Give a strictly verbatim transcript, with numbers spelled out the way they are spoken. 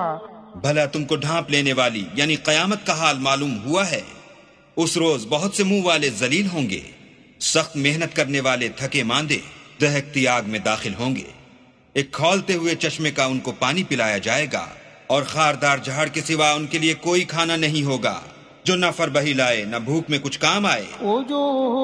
भला तुमको ढांप लेने वाली यानी कयामत का हाल मालूम हुआ है? उस रोज बहुत से मुंह वाले जलील होंगे, सख्त मेहनत करने वाले थके मांदे दहकती आग में दाखिल होंगे। एक खौलते हुए चश्मे का उनको पानी पिलाया जाएगा और खारदार जहर के सिवा उनके लिए कोई खाना नहीं होगा जो न फरबही लाए न भूख में कुछ काम आए।